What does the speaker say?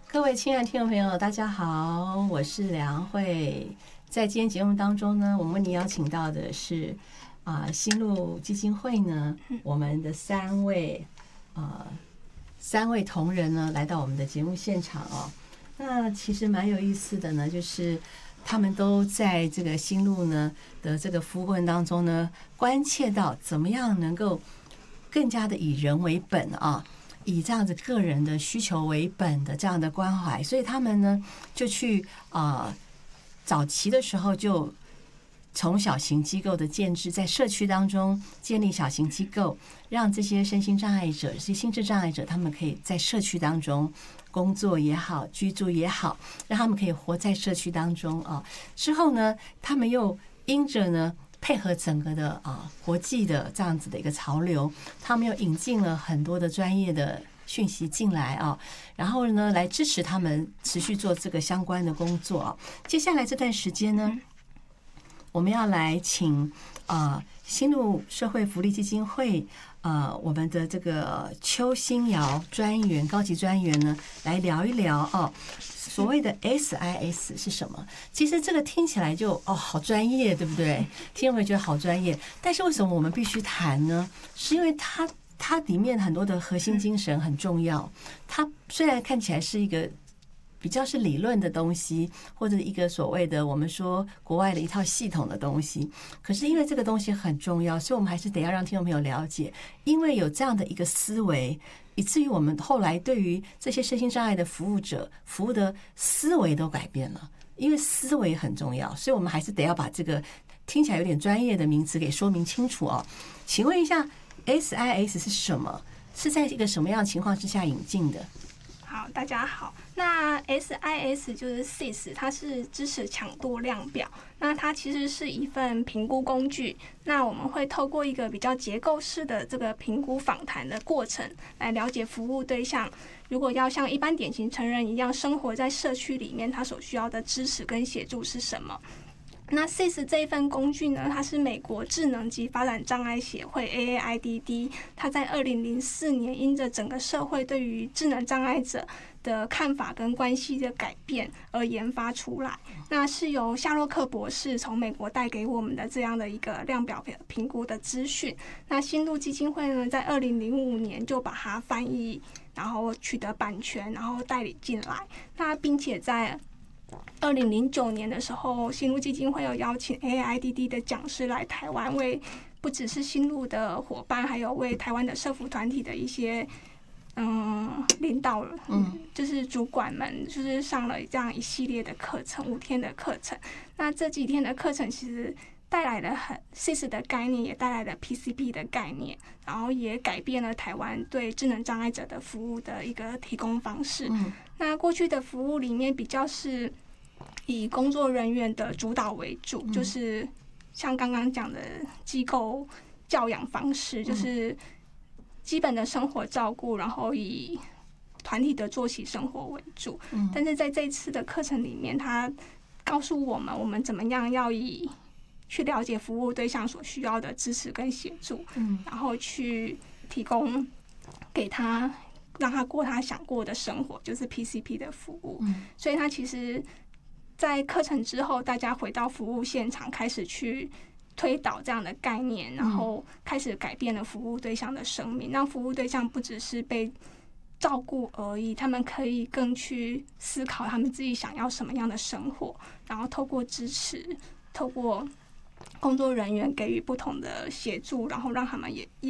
各位亲爱的听众朋友，大家好，我是梁慧。在今天节目当中呢，我们为你邀请到的是新路基金会呢，我们的三位同仁呢，来到我们的节目现场哦。那其实蛮有意思的呢，就是他们都在这个新路呢的这个服务过程当中呢，关切到怎么样能够更加的以人为本啊。以这样子个人的需求为本的这样的关怀，所以他们呢就去早期的时候就从小型机构的建制，在社区当中建立小型机构，让这些身心障碍者、这些心智障碍者，他们可以在社区当中工作也好，居住也好，让他们可以活在社区当中啊。之后呢，他们又因着呢配合整个的国际的这样子的一个潮流，他们又引进了很多的专业的讯息进来啊，然后呢来支持他们持续做这个相关的工作啊。接下来这段时间呢，我们要来请新路社会福利基金会我们的这个邱新瑶专员、高级专员呢来聊一聊哦。所谓的 SIS 是什么？其实这个听起来就好专业，对不对？听众会觉得好专业，但是为什么我们必须谈呢？是因为它里面很多的核心精神很重要。它虽然看起来是一个比较是理论的东西，或者一个所谓的我们说国外的一套系统的东西，可是因为这个东西很重要，所以我们还是得要让听众朋友了解，因为有这样的一个思维，以至于我们后来对于这些身心障碍的服务者服务的思维都改变了。因为思维很重要，所以我们还是得要把这个听起来有点专业的名词给说明清楚哦。请问一下 SIS 是什么？是在一个什么样的情况之下引进的？ 好，大家好。那 SIS 就是 SIS， 它是支持强度量表。那它其实是一份评估工具。那我们会透过一个比较结构式的这个评估访谈的过程，来了解服务对象如果要像一般典型成人一样生活在社区里面，他所需要的支持跟协助是什么？那 SIS 这一份工具呢，它是美国智能及发展障碍协会 AAIDD， 它在2004年因着整个社会对于智能障碍者的看法跟关系的改变而研发出来。那是由夏洛克博士从美国带给我们的这样的一个量表评估的资讯。那新路基金会呢，在2005年就把它翻译，然后取得版权，然后代理进来。那并且在2009年的时候，新路基金会有邀请 AAIDD 的讲师来台湾，为不只是新路的伙伴，还有为台湾的社福团体的一些领导就是主管们，就是上了这样一系列的课程，5天的课程。那这几天的课程其实带来了SIS 的概念，也带来了 PCP 的概念，然后也改变了台湾对智能障碍者的服务的一个提供方式。那过去的服务里面比较是以工作人员的主导为主，就是像刚刚讲的机构教养方式，就是基本的生活照顾，然后以团体的作息生活为主。但是在这一次的课程里面，他告诉我们怎么样要去了解服务对象所需要的支持跟协助，然后去提供给他，让他过他想过的生活，就是 PCP 的服务。所以他其实在课程之后，大家回到服务现场，开始去推导这样的概念，然后开始改变了服务对象的生命，让服务对象不只是被照顾而已，他们可以更去思考他们自己想要什么样的生活，然后透过支持，透过工作人员给予不同的协助，然后让他们也